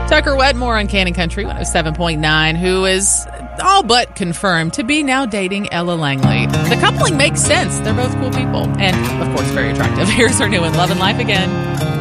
Tucker Wetmore on Cannon Country 107.9, who is all but confirmed to be now dating Ella Langley. The coupling makes sense. They're both cool people and, of course, very attractive. Here's her new one, Love and Life Again.